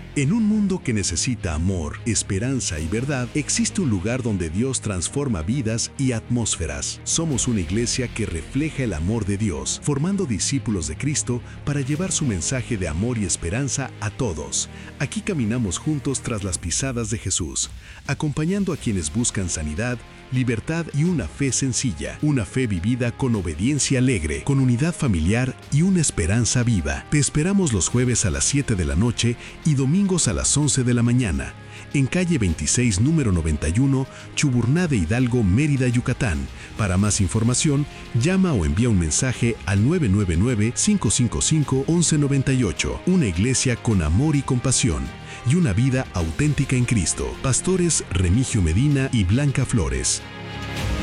En un mundo que necesita amor, esperanza y verdad, existe un lugar donde Dios transforma vidas y atmósferas. Somos una iglesia que refleja el amor de Dios, formando discípulos de Cristo para llevar su mensaje de amor y esperanza a todos. Aquí caminamos juntos tras las pisadas de Jesús, acompañando a quienes buscan sanidad, libertad y una fe sencilla, una fe vivida con obediencia alegre, con unidad familiar y una esperanza viva. Te esperamos los jueves a las 7 de la noche y domingos a las 11 de la mañana, en calle 26, número 91, Chuburná de Hidalgo, Mérida, Yucatán. Para más información, llama o envía un mensaje al 999-555-1198. Una iglesia con amor y compasión y una vida auténtica en Cristo. Pastores Remigio Medina y Blanca Flores.